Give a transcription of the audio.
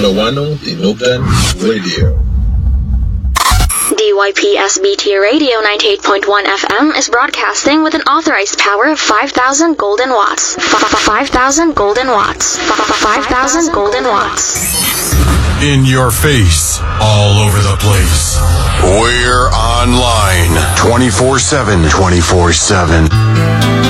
Loano Tinubdan Radio. DYPSBT Radio 98.1 FM is broadcasting with an authorized power of 5,000 golden watts. 5,000 golden watts. 5,000 golden watts. In your face, all over the place. We're online 24/7.